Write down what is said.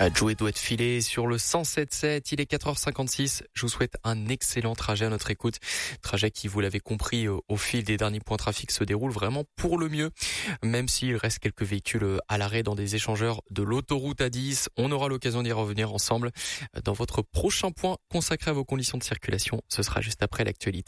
Joey doit filer sur le 107.7, il est 4h56. Je vous souhaite un excellent trajet à notre écoute. Trajet qui, vous l'avez compris, au fil des derniers points trafic se déroule vraiment pour le mieux. Même s'il reste quelques véhicules à l'arrêt dans des échangeurs de l'autoroute A10, on aura l'occasion d'y revenir ensemble dans votre prochain point consacré à vos conditions de circulation. Ce sera juste après l'actualité.